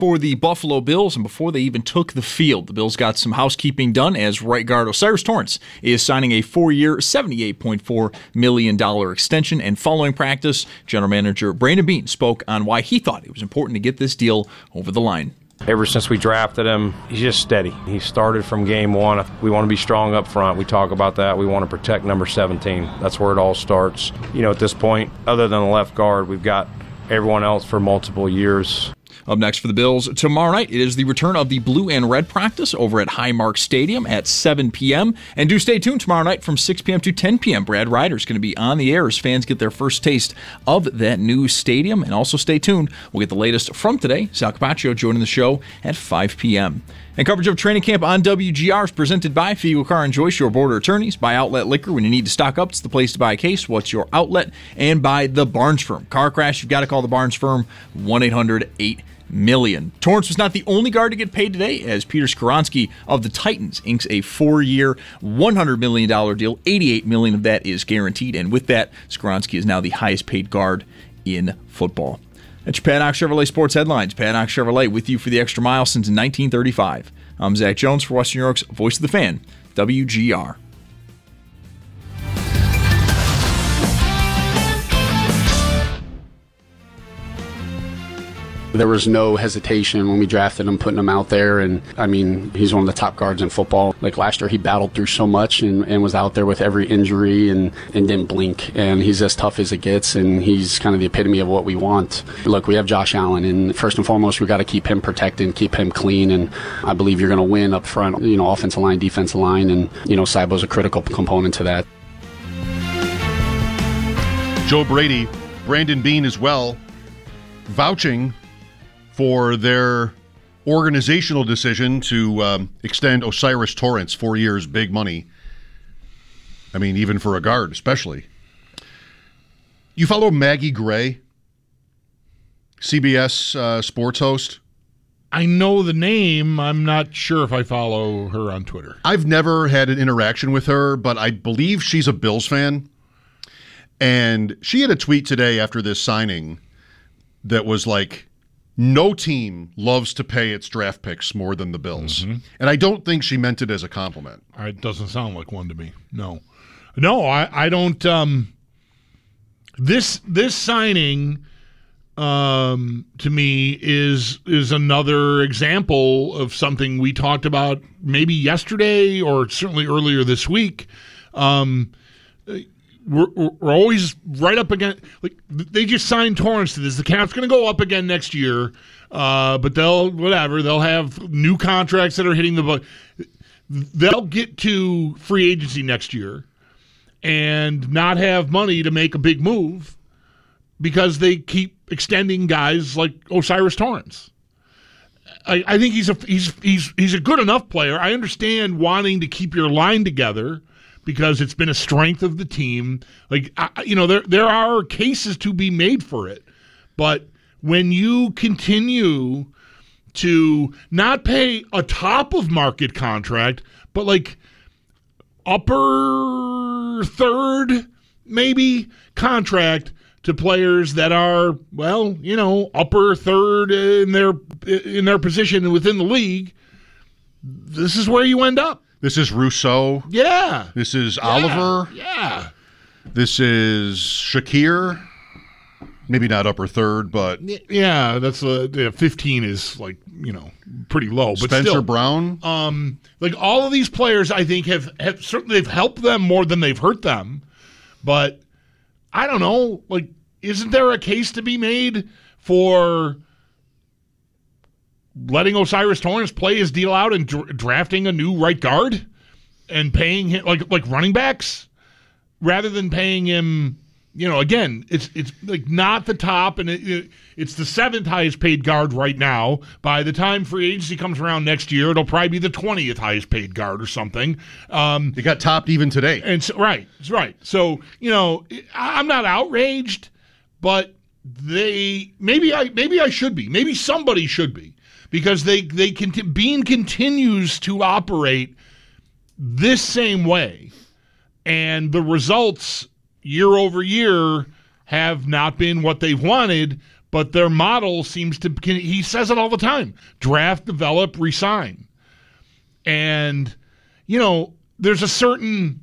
for the Buffalo Bills, and before they even took the field, the Bills got some housekeeping done as right guard O'Cyrus Torrence is signing a 4-year, $78.4 million extension. And following practice, general manager Brandon Beane spoke on why he thought it was important to get this deal over the line. Ever since we drafted him, he's just steady. He started from game one. We want to be strong up front. We talk about that. We want to protect number 17. That's where it all starts. At this point, other than the left guard, we've got everyone else for multiple years. Up next for the Bills tomorrow night, it is the return of the blue and red practice over at Highmark Stadium at 7 p.m. And do stay tuned tomorrow night from 6 p.m. to 10 p.m. Brad Ryder's going to be on the air as fans get their first taste of that new stadium. And also stay tuned. We'll get the latest from today. Sal Capaccio joining the show at 5 p.m. And coverage of training camp on WGR is presented by Fiegel Carr and Joyce, your border attorneys. By Outlet Liquor, when you need to stock up, it's the place to buy a case. What's your outlet? And by the Barnes Firm. Car crash, you've got to call the Barnes Firm, 1-800-8-million. Torrence was not the only guard to get paid today, as Peter Skoronski of the Titans inks a 4-year, $100 million deal. $88 million of that is guaranteed. And with that, Skoronski is now the highest paid guard in football. That's your Pat Knox Chevrolet Sports Headlines. Pat Knox Chevrolet with you for the extra mile since 1935. I'm Zach Jones for Western New York's Voice of the Fan, WGR. There was no hesitation when we drafted him, putting him out there. And, he's one of the top guards in football. Like last year, he battled through so much and was out there with every injury and didn't blink. And he's as tough as it gets, and he's kind of the epitome of what we want. Look, we have Josh Allen, and first and foremost, we got to keep him protected, keep him clean. And I believe you're going to win up front, offensive line, defensive line. And, Cybo's a critical component to that. Joe Brady, Brandon Beane as well, vouching for their organizational decision to extend O'Cyrus Torrence 4 years, big money. Even for a guard, especially. You follow Maggie Gray, CBS sports host? I know the name. I'm not sure if I follow her on Twitter. I've never had an interaction with her, but I believe she's a Bills fan. And she had a tweet today after this signing that was like, no team loves to pay its draft picks more than the Bills. Mm-hmm. And I don't think she meant it as a compliment. It doesn't sound like one to me. No, I don't. This signing to me is another example of something we talked about maybe yesterday or certainly earlier this week. We're always right up against, they just signed Torrence to this. The cap's going to go up again next year, but they'll have new contracts that are hitting the book. They'll get to free agency next year and not have money to make a big move because they keep extending guys like O'Cyrus Torrence. I think he's a good enough player. I understand wanting to keep your line together, because it's been a strength of the team. There are cases to be made for it. But when you continue to not pay a top of market contract, but upper third maybe contract to players that are, upper third in their position within the league, this is where you end up. This is Rousseau. Yeah. This is Oliver. Yeah. This is Shakir. Maybe not upper third, but yeah, that's 15 is pretty low. But Spencer still, Brown. All of these players, I think have certainly they've helped them more than they've hurt them. But I don't know. Isn't there a case to be made for letting O'Cyrus Torrence play his deal out and drafting a new right guard and paying him like running backs rather than paying him? Again, it's not the top, and it's the 7th highest paid guard right now. By the time free agency comes around next year, it'll probably be the 20th highest paid guard or something. It got topped even today. And so, right. So I'm not outraged, but maybe I should be. Maybe somebody should be. Because Beane continues to operate this same way, and the results year over year have not been what they've wanted. but their model seems to, he says it all the time, draft, develop, resign. And, there's a certain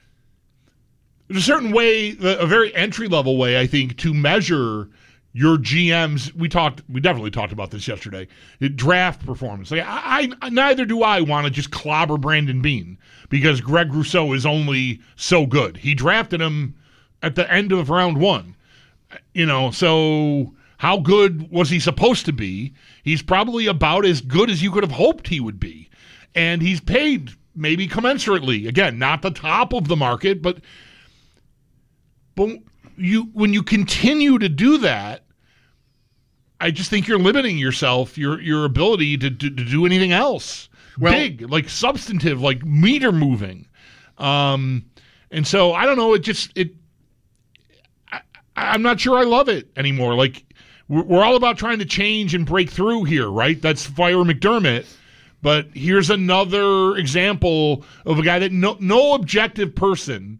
way, a very entry-level way, I think, to measure your GM's. We definitely talked about this yesterday. Draft performance. Like I neither do I want to just clobber Brandon Beane because Greg Rousseau is only so good. He drafted him at the end of round 1. So how good was he supposed to be? He's probably about as good as you could have hoped he would be. And he's paid maybe commensurately. Again, not the top of the market, but when you continue to do that, I just think you're limiting yourself, your ability to do anything else. Well, big, like substantive, like meter moving. And so I don't know. I'm not sure I love it anymore. Like we're all about trying to change and break through here, right? That's fire McDermott. But here's another example of a guy that no objective person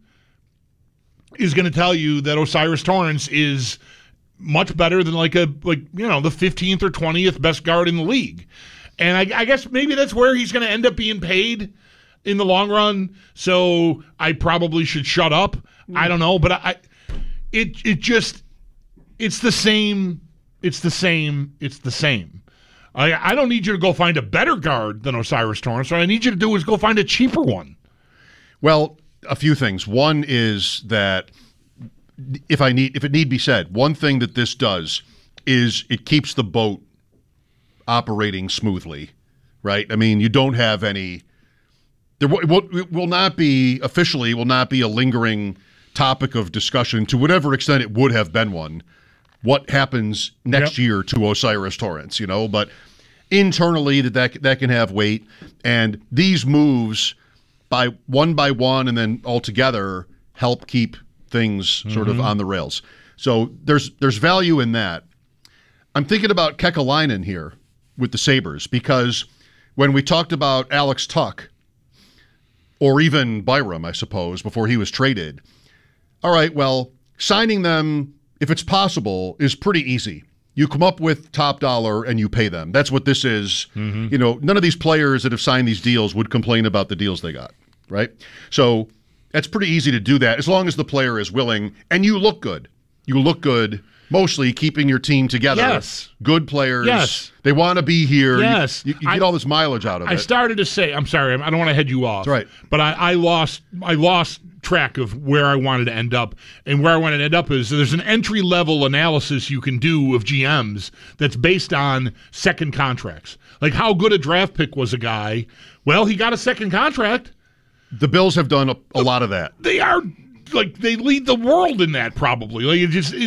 is going to tell you that O'Cyrus Torrence is much better than the 15th or 20th best guard in the league. And I guess maybe that's where he's going to end up being paid in the long run. So I probably should shut up. I don't know, but it's the same. It's the same. I don't need you to go find a better guard than O'Cyrus Torrence. What I need you to do is go find a cheaper one. Well, a few things. One is that if it need be said, one thing that this does is it keeps the boat operating smoothly, right? I mean, you don't have any. It will not be a lingering topic of discussion to whatever extent it would have been one. What happens next year to O'Cyrus Torrence, but internally that can have weight, and these moves by one and then all together help keep things sort of on the rails. So there's value in that. I'm thinking about Kekalainen here with the Sabres, because when we talked about Alex Tuch, or even Byram, I suppose, before he was traded, all right, well, signing them, if it's possible, is pretty easy. You come up with top dollar and you pay them. That's what this is. None of these players that have signed these deals would complain about the deals they got, right? So that's pretty easy to do that as long as the player is willing and you look good. You look good, mostly keeping your team together. Yes. Good players. Yes. They want to be here. Yes. You get all this mileage out of it. I started to say, I'm sorry, I don't want to head you off. That's right. But I lost track of where I wanted to end up. And where I wanted to end up is there's an entry-level analysis you can do of GMs that's based on second contracts. Like how good a draft pick was a guy. Well, he got a second contract. The Bills have done a lot of that. They are, they lead the world in that probably.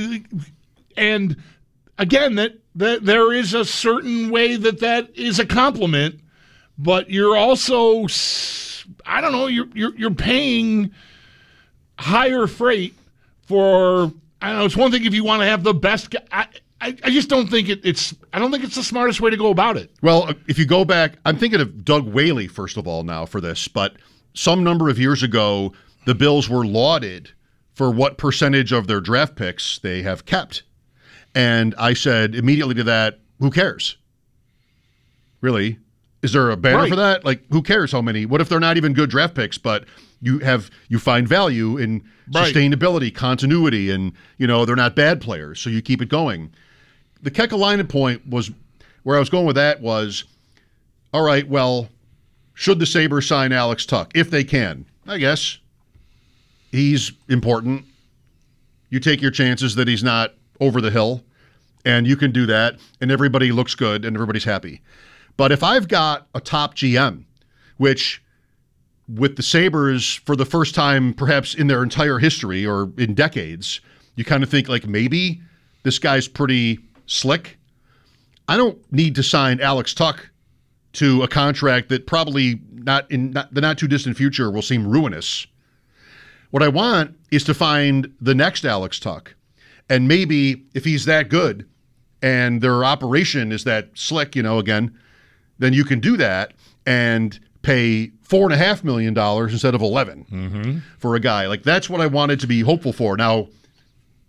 And again, that there is a certain way that is a compliment, but you're also, I don't know, you're paying higher freight for, I don't know, it's one thing if you want to have the best. I just don't think I don't think it's the smartest way to go about it. Well, if you go back, I'm thinking of Doug Whaley first of all now for this, but some number of years ago, the Bills were lauded for what percentage of their draft picks they have kept. And I said immediately to that, who cares? Really? Is there a banner for that? Like, who cares how many? What if they're not even good draft picks, but you find value in sustainability, continuity, and they're not bad players, so you keep it going. The Kekalainen point was where I was going with that was, all right, well, should the Sabres sign Alex Tuch? If they can, I guess. He's important. You take your chances that he's not over the hill, and you can do that, and everybody looks good, and everybody's happy. But if I've got a top GM, which with the Sabres for the first time perhaps in their entire history or in decades, you kind of think like maybe this guy's pretty slick. I don't need to sign Alex Tuch to a contract that probably the not too distant future will seem ruinous. What I want is to find the next Alex Tuch. And maybe if he's that good and their operation is that slick, again, then you can do that and pay $4.5 million instead of $11 for a guy. Like, that's what I wanted to be hopeful for. Now,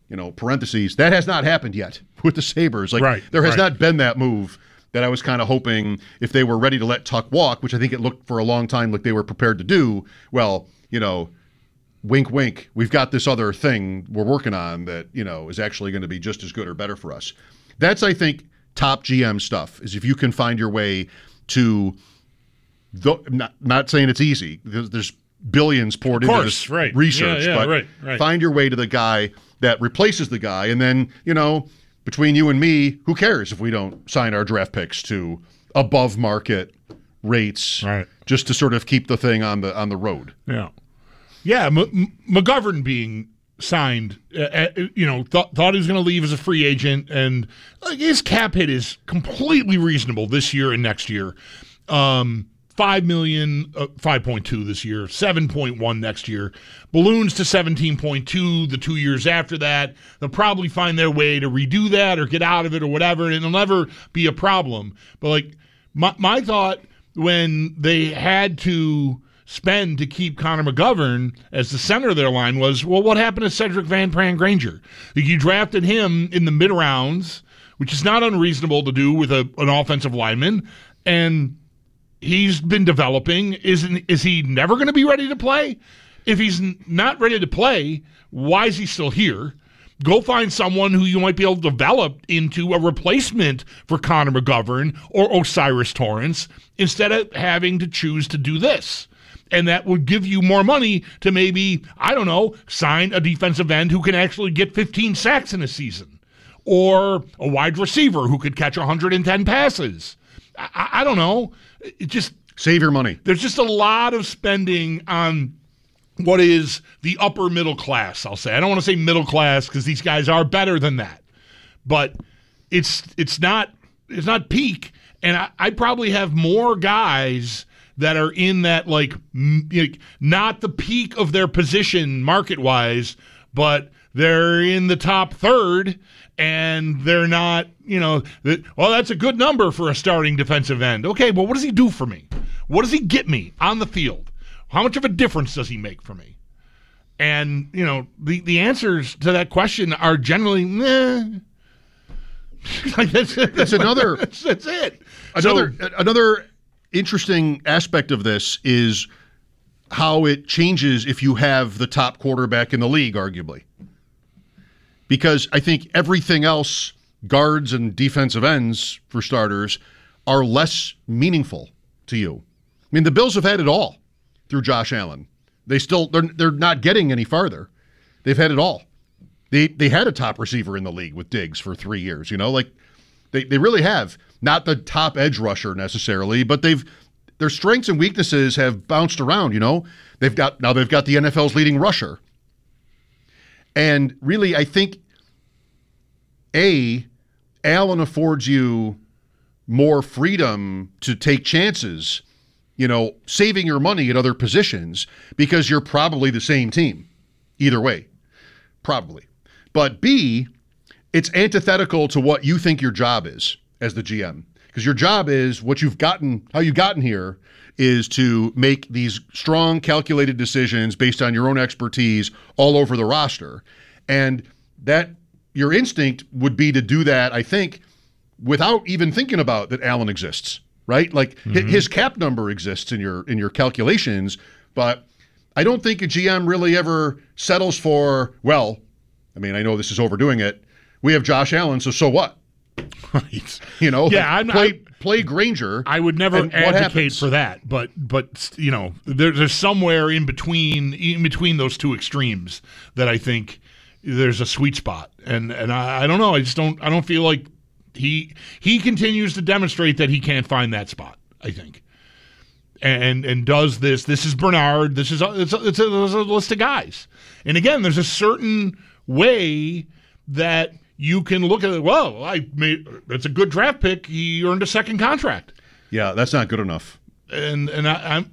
parentheses, that has not happened yet with the Sabres. There has not been that move that I was kind of hoping if they were ready to let Tuch walk, which I think it looked for a long time like they were prepared to do. Well, wink, wink, we've got this other thing we're working on that, is actually going to be just as good or better for us. That's, I think, top GM stuff, is if you can find your way to, not saying it's easy, there's billions poured into this research, but find your way to the guy that replaces the guy, and then, between you and me, who cares if we don't sign our draft picks to above market rates, just to sort of keep the thing on the road. Yeah, McGovern being signed, thought he was going to leave as a free agent, and his cap hit is completely reasonable this year and next year. $5 million, 5.2 this year, 7.1 next year, balloons to 17.2 the 2 years after that. They'll probably find their way to redo that or get out of it or whatever, and it'll never be a problem. But my thought when they had to spend to keep Connor McGovern as the center of their line was, well, what happened to Cedric Van Pran-Granger? You drafted him in the mid-rounds, which is not unreasonable to do with an offensive lineman, and he's been developing. Is he never going to be ready to play? If he's not ready to play, why is he still here? Go find someone who you might be able to develop into a replacement for Connor McGovern or Osiris Torrance instead of having to choose to do this. And that would give you more money to maybe, sign a defensive end who can actually get 15 sacks in a season, or a wide receiver who could catch 110 passes. I don't know. It just save your money. There's just a lot of spending on what is the upper middle class, I'll say. I don't want to say middle class because these guys are better than that. But it's not peak. And I probably have more guys that are in that, not the peak of their position market-wise, but they're in the top third, and they're not, that's a good number for a starting defensive end. Okay, well, what does he do for me? What does he get me on the field? How much of a difference does he make for me? And, the answers to that question are generally, that's it. That's another. That's it. Another interesting aspect of this is how it changes if you have the top quarterback in the league, arguably. Because I think everything else, guards and defensive ends, for starters, are less meaningful to you. I mean, the Bills have had it all through Josh Allen. They're not getting any farther. They've had it all. They had a top receiver in the league with Diggs for 3 years, They really have. Not the top edge rusher necessarily, but their strengths and weaknesses have bounced around, They've got the NFL's leading rusher. And really, I think, Allen affords you more freedom to take chances, saving your money at other positions because you're probably the same team. Either way, probably. But B, it's antithetical to what you think your job is as the GM. Because your job is how you've gotten here is to make these strong, calculated decisions based on your own expertise all over the roster. And that your instinct would be to do that, I think, without even thinking about that Allen exists, right? His cap number exists in your calculations, but I don't think a GM really ever settles for, I know this is overdoing it. We have Josh Allen, so what? Right. Play Granger. I would never advocate for that, but there's somewhere in between those two extremes that I think there's a sweet spot, and I don't know. I don't feel like he continues to demonstrate that he can't find that spot, I think, and does this. This is Bernard. It's a list of guys, and again, there's a certain way that you can look at it. That's a good draft pick. He earned a second contract. Yeah, that's not good enough. And I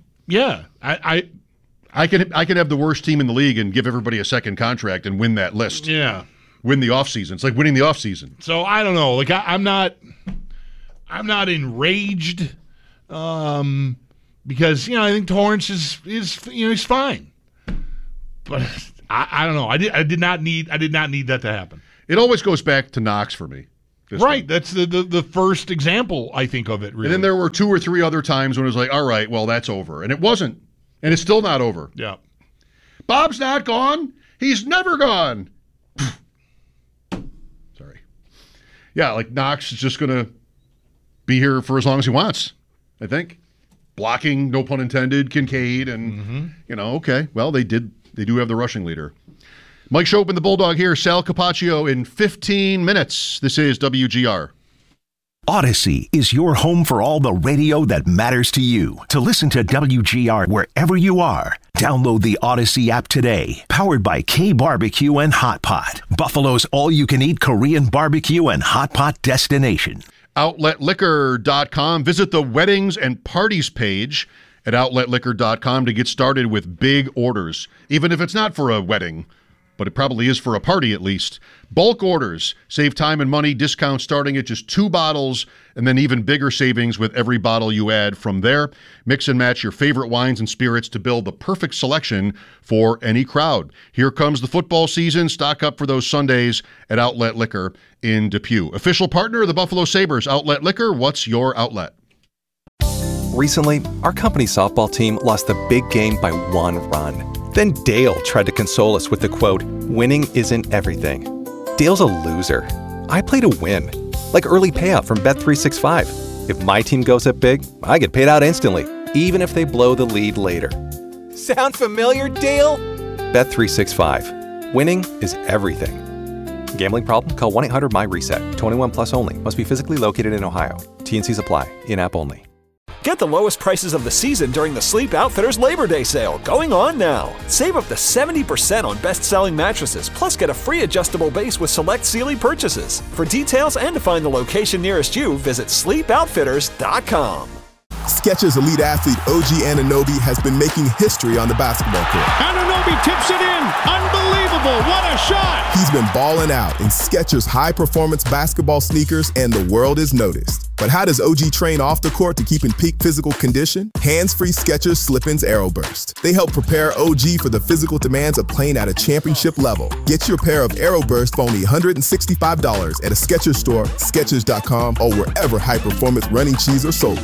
can have the worst team in the league and give everybody a second contract and win that list. Yeah, win the offseason. It's like winning the offseason. So I don't know. I'm not enraged because I think Torrance is he's fine, but I don't know. I did not need that to happen. It always goes back to Knox for me. Right. That's the first example, I think, of it, really. And then there were 2 or 3 other times when it was like, all right, well, that's over. And it wasn't. And it's still not over. Yeah. Bob's not gone. He's never gone. Sorry. Yeah, like Knox is just going to be here for as long as he wants, I think. Blocking, no pun intended, Kincaid. And, okay. Well, they do have the rushing leader. Mike Chopin, the Bulldog here. Sal Capaccio in 15 minutes. This is WGR. Odyssey is your home for all the radio that matters to you. To listen to WGR wherever you are, download the Odyssey app today. Powered by K-Barbecue and Hot Pot, Buffalo's all-you-can-eat Korean barbecue and hot pot destination. OutletLiquor.com. Visit the weddings and parties page at OutletLiquor.com to get started with big orders, even if it's not for a wedding. But it probably is for a party at least. Bulk orders. Save time and money. Discounts starting at just 2 bottles, and then even bigger savings with every bottle you add from there. Mix and match your favorite wines and spirits to build the perfect selection for any crowd. Here comes the football season. Stock up for those Sundays at Outlet Liquor in Depew. Official partner of the Buffalo Sabres, Outlet Liquor. What's your outlet? Recently, our company softball team lost the big game by 1 run. Then Dale tried to console us with the quote, "Winning isn't everything." Dale's a loser. I play to win. Like early payout from Bet365. If my team goes up big, I get paid out instantly, even if they blow the lead later. Sound familiar, Dale? Bet365. Winning is everything. Gambling problem? Call 1-800-MY-RESET. 21 plus only. Must be physically located in Ohio. T&Cs apply. In-app only. Get the lowest prices of the season during the Sleep Outfitters Labor Day sale, going on now. Save up to 70% on best-selling mattresses, plus get a free adjustable base with select Sealy purchases. For details and to find the location nearest you, visit sleepoutfitters.com. Skechers elite athlete OG Anunoby has been making history on the basketball court. Anunoby tips it in. Unbelievable. What a shot. He's been balling out in Skechers high-performance basketball sneakers, and the world has noticed. But how does OG train off the court to keep in peak physical condition? Hands-free Skechers Slip-ins Aeroburst. They help prepare OG for the physical demands of playing at a championship level. Get your pair of Aeroburst for only $165 at a Skechers store, Skechers.com, or wherever high-performance running shoes are sold.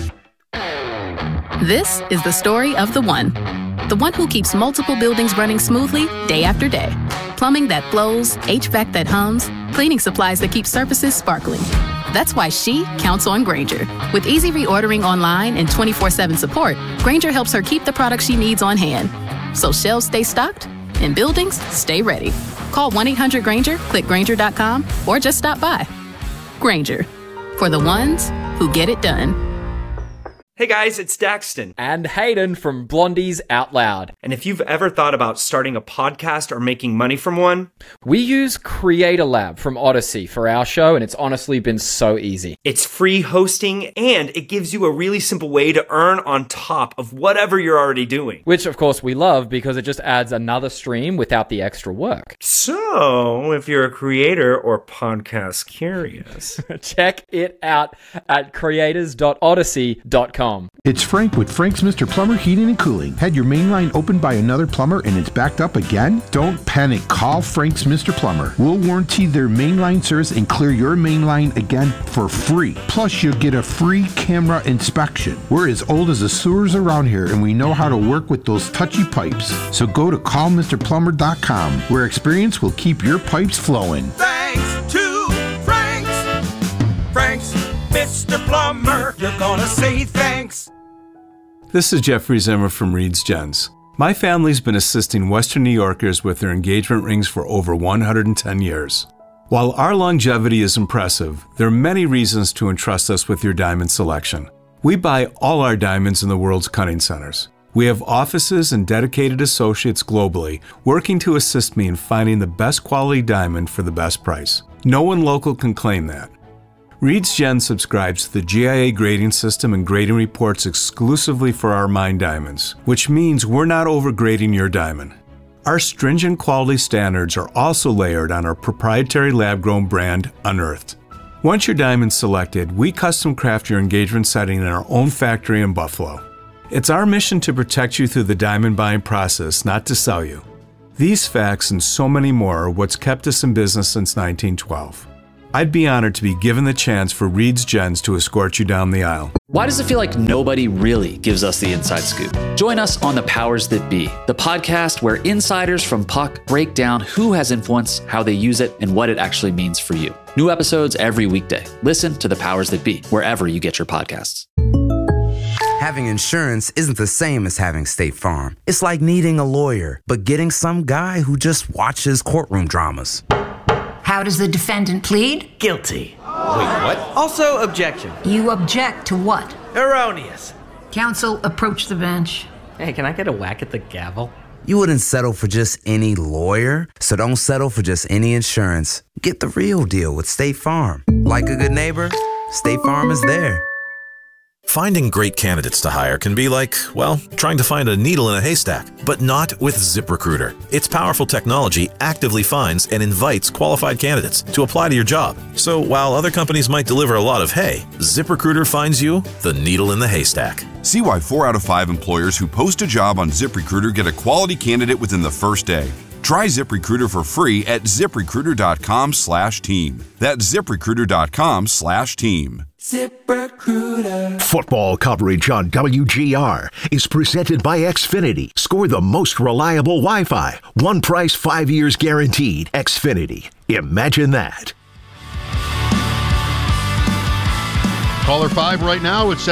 This is the story of the one who keeps multiple buildings running smoothly day after day. Plumbing that flows, HVAC that hums, cleaning supplies that keep surfaces sparkling. That's why she counts on Grainger. With easy reordering online and 24/7 support, Grainger helps her keep the products she needs on hand. So shelves stay stocked and buildings stay ready. Call 1-800-GRAINGER, click Grainger.com, or just stop by. Grainger, for the ones who get it done. Hey guys, it's Daxton. And Hayden from Blondies Out Loud. And if you've ever thought about starting a podcast or making money from one, we use Creator Lab from Odyssey for our show, and it's honestly been so easy. It's free hosting, and it gives you a really simple way to earn on top of whatever you're already doing. Which, of course, we love because it just adds another stream without the extra work. So, if you're a creator or podcast curious, check it out at creators.odyssey.com. It's Frank with Frank's Mr. Plumber Heating and Cooling. Had your main line opened by another plumber and it's backed up again? Don't panic. Call Frank's Mr. Plumber. We'll warranty their mainline service and clear your main line again for free. Plus, you'll get a free camera inspection. We're as old as the sewers around here, and we know how to work with those touchy pipes. So go to callmrplumber.com, where experience will keep your pipes flowing. Thanks to Frank's Mr. Plumber, you're gonna say thanks. This is Jeffrey Zimmer from Reed's Gents. My family's been assisting Western New Yorkers with their engagement rings for over 110 years. While our longevity is impressive, there are many reasons to entrust us with your diamond selection. We buy all our diamonds in the world's cutting centers. We have offices and dedicated associates globally working to assist me in finding the best quality diamond for the best price. No one local can claim that. Reed's Gen subscribes to the GIA grading system and grading reports exclusively for our mined diamonds, which means we're not overgrading your diamond. Our stringent quality standards are also layered on our proprietary lab-grown brand, Unearthed. Once your diamond's selected, we custom craft your engagement setting in our own factory in Buffalo. It's our mission to protect you through the diamond buying process, not to sell you. These facts and so many more are what's kept us in business since 1912. I'd be honored to be given the chance for Reed's Gens to escort you down the aisle. Why does it feel like nobody really gives us the inside scoop? Join us on The Powers That Be, the podcast where insiders from Puck break down who has influence, how they use it, and what it actually means for you. New episodes every weekday. Listen to The Powers That Be wherever you get your podcasts. Having insurance isn't the same as having State Farm. It's like needing a lawyer, but getting some guy who just watches courtroom dramas. How does the defendant plead? Guilty. Wait, what? Also, objection. You object to what? Erroneous. Counsel, approach the bench. Hey, can I get a whack at the gavel? You wouldn't settle for just any lawyer, so don't settle for just any insurance. Get the real deal with State Farm. Like a good neighbor, State Farm is there. Finding great candidates to hire can be like, well, trying to find a needle in a haystack, but not with ZipRecruiter. Its powerful technology actively finds and invites qualified candidates to apply to your job. So while other companies might deliver a lot of hay, ZipRecruiter finds you the needle in the haystack. See why 4 out of 5 employers who post a job on ZipRecruiter get a quality candidate within the first day. Try ZipRecruiter for free at ZipRecruiter.com/team. That's ZipRecruiter.com/team. ZipRecruiter. Football coverage on WGR is presented by Xfinity. Score the most reliable Wi-Fi. One price, 5 years guaranteed. Xfinity. Imagine that. Caller 5 right now at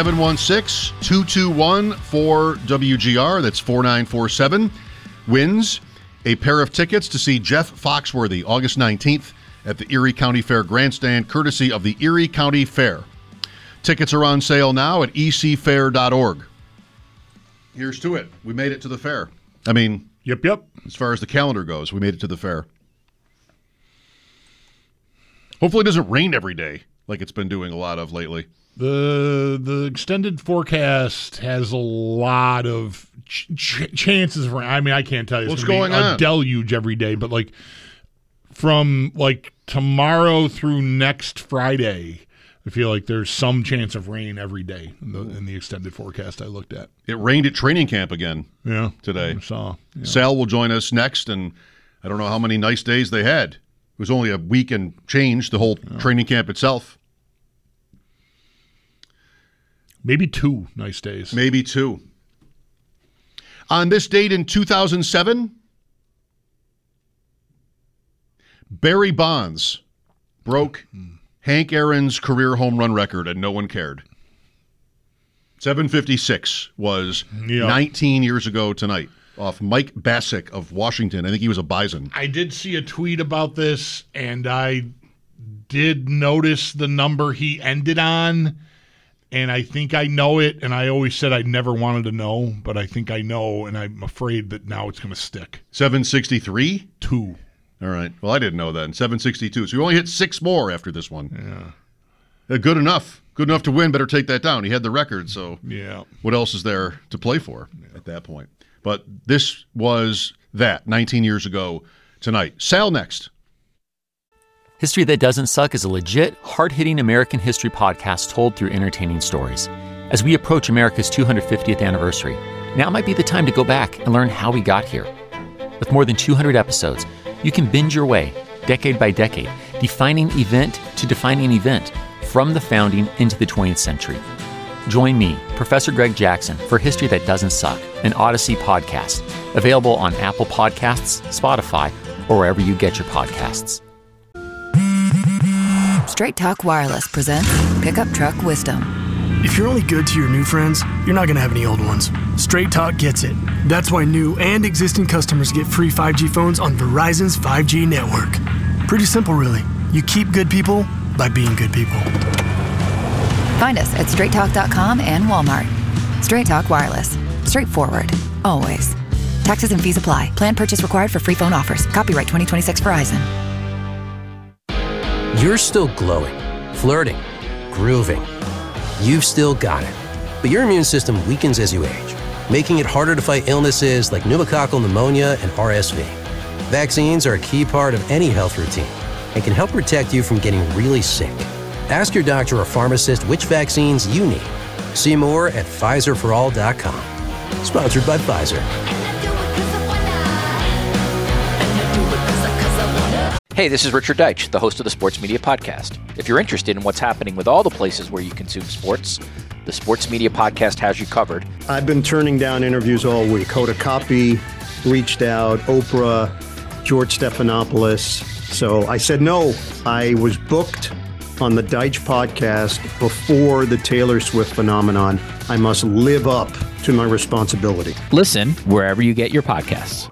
716-221-4WGR. That's 4947. Wins a pair of tickets to see Jeff Foxworthy August 19th at the Erie County Fair Grandstand, courtesy of the Erie County Fair. Tickets are on sale now at ecfair.org. Here's to it. We made it to the fair. I mean, yep. As far as the calendar goes, we made it to the fair. Hopefully it doesn't rain every day like it's been doing a lot of lately. The extended forecast has a lot of chances for. I mean, I can't tell you. What's going on? A deluge every day, but from tomorrow through next Friday, I feel like there's some chance of rain every day in the extended forecast I looked at. It rained at training camp again today. I saw. Yeah. Sal will join us next, and I don't know how many nice days they had. It was only a week and change, the whole training camp itself. Maybe 2 nice days. Maybe 2. On this date in 2007, Barry Bonds broke Hank Aaron's career home run record, and no one cared. 756 was 19 years ago tonight, off Mike Bassick of Washington. I think he was a Bison. I did see a tweet about this, and I did notice the number he ended on, and I think I know it, and I always said I never wanted to know, but I think I know, and I'm afraid that now it's going to stick. 763? 2. All right. Well, I didn't know that. 762. So you only hit 6 more after this one. Yeah. Good enough. Good enough to win. Better take that down. He had the record, so what else is there to play for at that point? But this was that 19 years ago tonight. Sal next. History That Doesn't Suck is a legit, hard-hitting American history podcast told through entertaining stories. As we approach America's 250th anniversary, now might be the time to go back and learn how we got here. With more than 200 episodes, you can binge your way, decade by decade, defining event to defining event, from the founding into the 20th century. Join me, Professor Greg Jackson, for History That Doesn't Suck, an Odyssey podcast, available on Apple Podcasts, Spotify, or wherever you get your podcasts. Straight Talk Wireless presents Pickup Truck Wisdom. If you're only good to your new friends, you're not going to have any old ones. Straight Talk gets it. That's why new and existing customers get free 5G phones on Verizon's 5G network. Pretty simple, really. You keep good people by being good people. Find us at straighttalk.com and Walmart. Straight Talk Wireless. Straightforward. Always. Taxes and fees apply. Plan purchase required for free phone offers. Copyright 2026 Verizon. You're still glowing, flirting, grooving. You've still got it. But your immune system weakens as you age, making it harder to fight illnesses like pneumococcal pneumonia and RSV. Vaccines are a key part of any health routine and can help protect you from getting really sick. Ask your doctor or pharmacist which vaccines you need. See more at PfizerForAll.com. Sponsored by Pfizer. Hey, this is Richard Deitch, the host of the Sports Media Podcast. If you're interested in what's happening with all the places where you consume sports, the Sports Media Podcast has you covered. I've been turning down interviews all week. Hoda Kotb reached out, Oprah, George Stephanopoulos. So I said no. I was booked on the Deitch podcast before the Taylor Swift phenomenon. I must live up to my responsibility. Listen wherever you get your podcasts.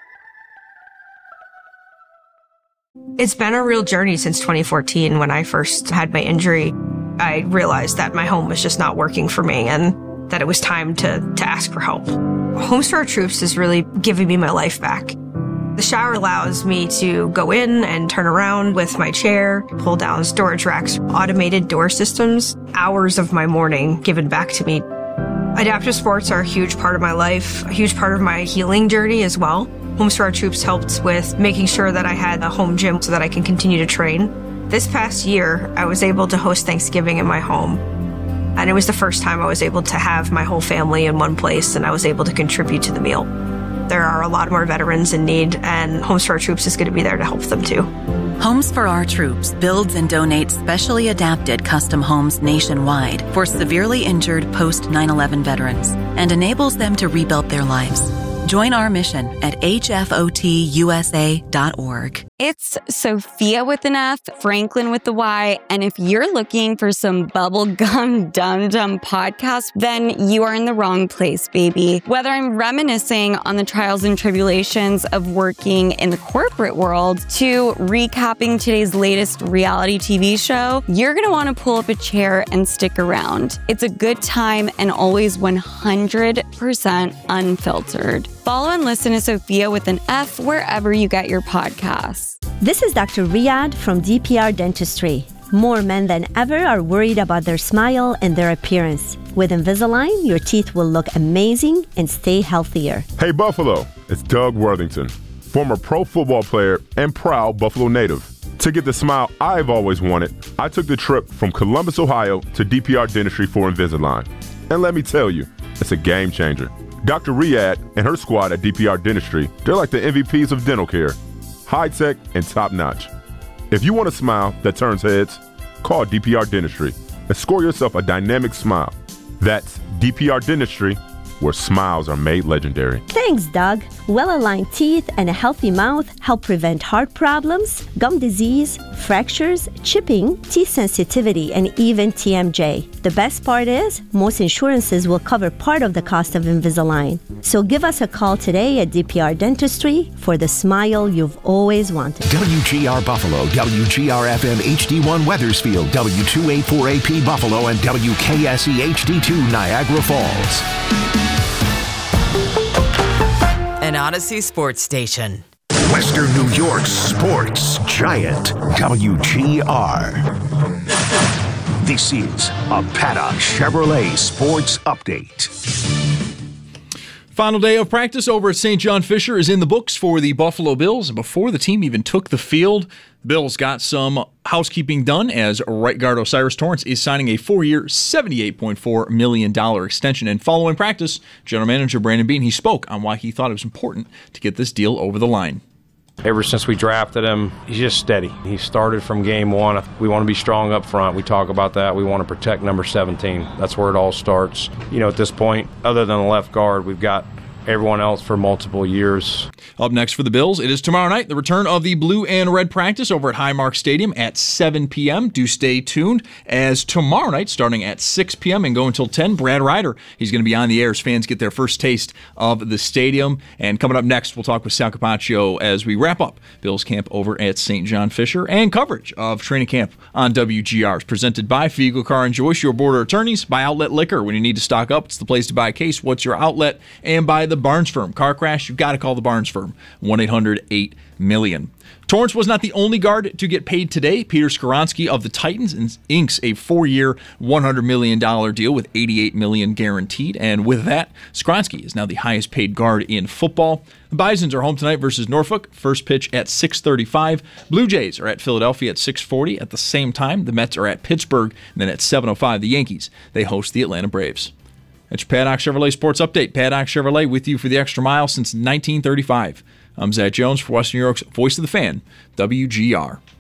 It's been a real journey since 2014 when I first had my injury. I realized that my home was just not working for me and that it was time to ask for help. Homes for Our Troops is really giving me my life back. The shower allows me to go in and turn around with my chair, pull down storage racks, automated door systems, hours of my morning given back to me. Adaptive sports are a huge part of my life, a huge part of my healing journey as well. Homes for Our Troops helped with making sure that I had a home gym so that I can continue to train. This past year, I was able to host Thanksgiving in my home. And it was the first time I was able to have my whole family in one place and I was able to contribute to the meal. There are a lot more veterans in need, and Homes for Our Troops is going to be there to help them too. Homes for Our Troops builds and donates specially adapted custom homes nationwide for severely injured post 9/11 veterans and enables them to rebuild their lives. Join our mission at hfotusa.org. It's Sophia with an F, Franklin with the Y, and if you're looking for some bubblegum dum-dum podcast, then you are in the wrong place, baby. Whether I'm reminiscing on the trials and tribulations of working in the corporate world to recapping today's latest reality TV show, you're going to want to pull up a chair and stick around. It's a good time and always 100% unfiltered. Follow and listen to Sophia with an F wherever you get your podcasts. This is Dr. Riyadh from DPR Dentistry. More men than ever are worried about their smile and their appearance. With Invisalign, your teeth will look amazing and stay healthier. Hey Buffalo, it's Doug Worthington, former pro football player and proud Buffalo native. To get the smile I've always wanted, I took the trip from Columbus, Ohio to DPR Dentistry for Invisalign. And let me tell you, it's a game changer. Dr. Riyadh and her squad at DPR Dentistry, they're like the MVPs of dental care. High-tech and top-notch. If you want a smile that turns heads, call DPR Dentistry and score yourself a dynamic smile. That's DPR Dentistry, where smiles are made legendary. Thanks, Doug. Well-aligned teeth and a healthy mouth help prevent heart problems, gum disease, fractures, chipping, teeth sensitivity, and even TMJ. The best part is, most insurances will cover part of the cost of Invisalign. So give us a call today at DPR Dentistry for the smile you've always wanted. WGR Buffalo, WGR-FM HD1 Weathersfield, W284AP Buffalo, and WKSE HD2 Niagara Falls. An Odyssey sports station. Western New York's sports giant, WGR. This is a Paddock Chevrolet Sports Update. Final day of practice over at St. John Fisher is in the books for the Buffalo Bills. And before the team even took the field, Bills got some housekeeping done as right guard Osiris Torrance is signing a 4-year, $78.4 million extension. And following practice, General Manager Brandon Beane, he spoke on why he thought it was important to get this deal over the line. Ever since we drafted him, he's just steady. He started from game one. We want to be strong up front. We talk about that. We want to protect number 17. That's where it all starts. You know, at this point, other than the left guard, we've got everyone else for multiple years. Up next for the Bills, it is tomorrow night, the return of the blue and red practice over at Highmark Stadium at 7 p.m. Do stay tuned, as tomorrow night, starting at 6 p.m. and go until 10, Brad Ryder, he's going to be on the air as fans get their first taste of the stadium. And coming up next, we'll talk with Sal Capaccio as we wrap up Bills camp over at St. John Fisher, and coverage of training camp on WGR is presented by Fiegel Car and Joyce, your border attorneys, by Outlet Liquor. When you need to stock up, it's the place to buy a case. What's your outlet? And by the Barnes Firm. Car crash, you've got to call the Barnes Firm. 1-800-8-MILLION. Torrance was not the only guard to get paid today. Peter Skoronski of the Titans inks a 4-year, $100 million deal with $88 million guaranteed. And with that, Skoronski is now the highest paid guard in football. The Bisons are home tonight versus Norfolk. First pitch at 6:35. Blue Jays are at Philadelphia at 6:40. At the same time, the Mets are at Pittsburgh. And then at 7:05, the Yankees, they host the Atlanta Braves. That's your Paddock Chevrolet Sports Update. Paddock Chevrolet with you for the extra mile since 1935. I'm Zach Jones for Western New York's Voice of the Fan, WGR.